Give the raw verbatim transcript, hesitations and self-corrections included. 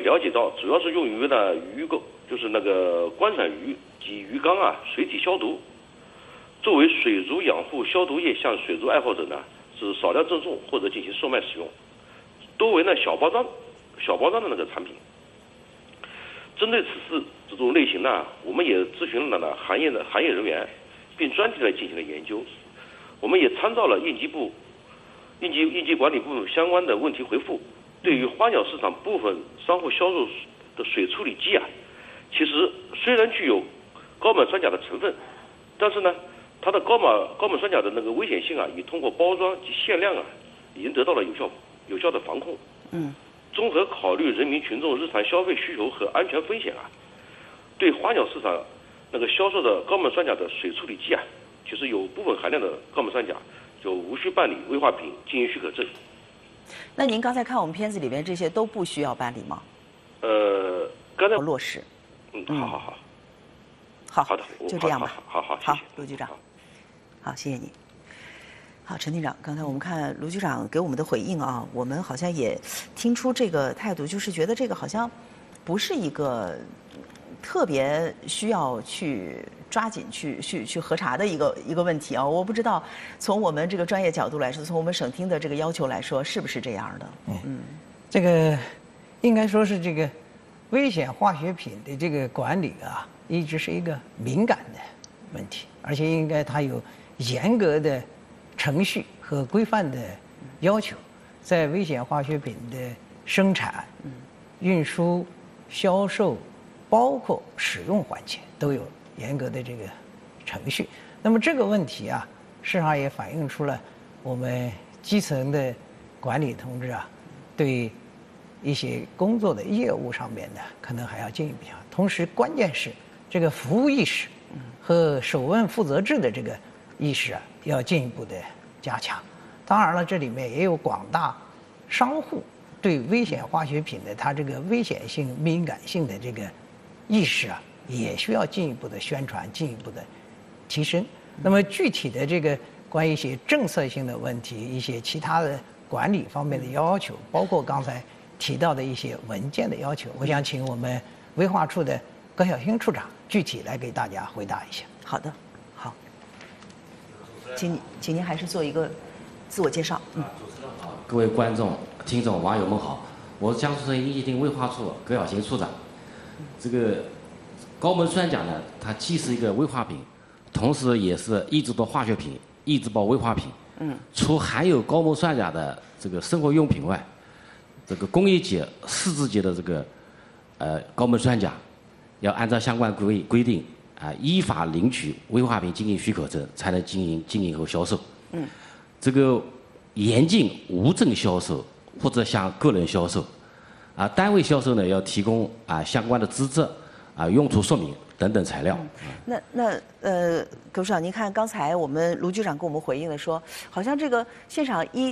了解到，主要是用于呢鱼钩，就是那个观赏鱼及鱼缸啊水体消毒。作为水族养护消毒液，向水族爱好者呢是少量赠送或者进行售卖使用，多为呢小包装、小包装的那个产品。针对此次这种类型呢，我们也咨询了呢行业的行业人员，并专题来进行了研究。我们也参照了应急部、应急应急管理部相关的问题回复，对于花鸟市场部分商户销售的水处理机啊，其实虽然具有高锰酸钾的成分，但是呢，它的高锰高锰酸钾的那个危险性啊，已通过包装及限量啊，已经得到了有效有效的防控。 嗯。 综合考虑人民群众日常消费需求和安全风险啊，对花鸟市场那个销售的高锰酸钾的水处理机啊，其实有部分含量的高锰酸钾，就无需办理危化品经营许可证。 那您刚才看我们片子里边这些都不需要办理吗？ 呃，刚才落实。 嗯，好好好。 好， 好的， 就这样吧。 好好好， 好，卢局长。好，谢谢你。好，陈厅长，刚才我们看卢局长给我们的回应啊，我们好像也听出这个态度，就是觉得这个好像不是一个特别需要去抓紧去去去核查的一个一个问题啊。我不知道从我们这个专业角度来说，从我们省厅的这个要求来说，是不是这样的？ 嗯，嗯这个应该说是这个危险化学品的这个管理啊，一直是一个敏感的问题，而且应该它有严格的程序和规范的要求，在危险化学品的生产、运输、销售，包括使用环节都有严格的这个程序。那么这个问题啊，事实上也反映出了我们基层的管理同志啊，对一些工作的业务上面呢，可能还要进一步强。同时，关键是这个服务意识和首问负责制的这个意识啊，要进一步的加强。当然了，这里面也有广大商户对危险化学品的它这个危险性、敏感性的这个意识啊，也需要进一步的宣传、进一步的提升。那么具体的这个关于一些政策性的问题、一些其他的管理方面的要求，包括刚才提到的一些文件的要求，我想请我们危化处的高晓星处长具体来给大家回答一下。 好的，好，请请您还是做一个自我介绍。嗯。 各位观众、听众、网友们好，我是江苏省应急厅危化处葛晓星处长。这个高锰酸钾呢，它既是一个危化品，同时也是抑制毒化学品、抑制包危化品。嗯。除含有高锰酸钾的这个生活用品外，这个工业级、市制级的这个呃高锰酸钾，要按照相关规规定啊、呃，依法领取危化品经营许可证，才能经营经营和销售。嗯。这个严禁无证销售或者向个人销售，啊，单位销售呢要提供啊相关的资质、啊用途说明等等材料。 嗯、那那呃，葛处长，您看刚才我们卢局长跟我们回应的说，好像这个现场一